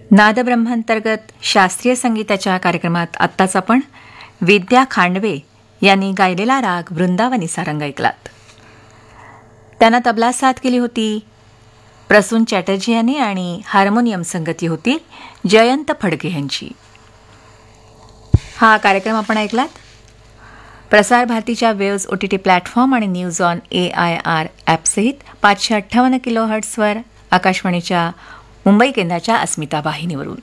नादब्रह्मांतर्गत शास्त्रीय संगीताच्या कार्यक्रमात आत्ताच आपण विद्या खांडवे यांनी गायलेला राग वृंदावनी सारंग ऐकलात. त्यांना तबला साथ केली होती प्रसून चॅटर्जी यांनी आणि हार्मोनियम संगती होती जयंत फडके यांची. हा कार्यक्रम आपण ऐकलात प्रसार भारतीच्या वेव्ज OTT प्लॅटफॉर्म आणि न्यूज ऑन AIR ॲपसहित 558 किलोहर्ट्झवर आकाशवाणीच्या मुंबई केंद्राच्या अस्मिता वाहिनीवरून.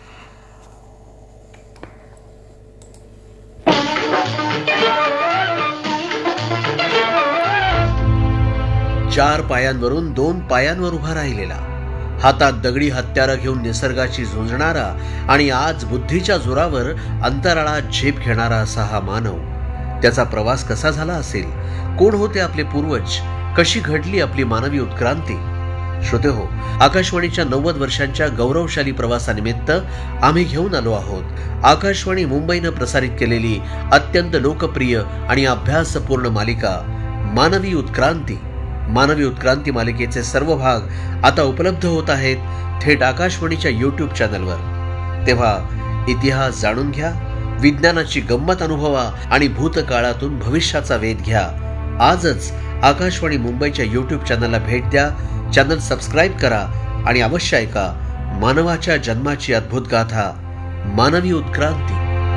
चार पायांवरून दोन पायांवर उभा राहिलेला, हातात दगडी हत्यारं घेऊन निसर्गाशी झुंजणारा आणि आज बुद्धीच्या जोरावर अंतराळात झेप घेणारा असा हा मानव. त्याचा प्रवास कसा झाला असेल? कोण होते आपले पूर्वज? कशी घडली आपली मानवी उत्क्रांती? श्रोतेहो, आकाशवाणीच्या 90 वर्षांच्या गौरवशाली प्रवासानिमित्त आम्ही घेऊन आलो आहोत आकाशवाणी मुंबईनं प्रसारित केलेली अत्यंत लोकप्रिय आणि अभ्यासपूर्ण मालिका मानवी उत्क्रांती. मानवी उत्क्रांती मालिकेचे सर्व भाग आता उपलब्ध होत आहेत थेट आकाशवाणीच्या YouTube चॅनलवर. तेव्हा इतिहास जाणून घ्या, विज्ञानाची गंमत अनुभवा आणि भूतकाळातून भविष्याचा वेध घ्या. आजच आकाशवाणी मुंबईच्या YouTube चॅनलला भेट द्या, चॅनल सबस्क्राईब करा आणि अवश्य ऐका मानवाच्या जन्माची अद्भुत गाथा मानवी उत्क्रांती.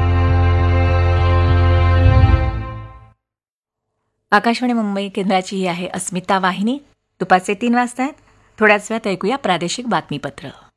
आकाशवाणी मुंबई केंद्राची ही आहे अस्मिता वाहिनी. दुपारचे 3 वाजता आहेत. थोड्याच वेळात ऐकूया प्रादेशिक बातमीपत्र.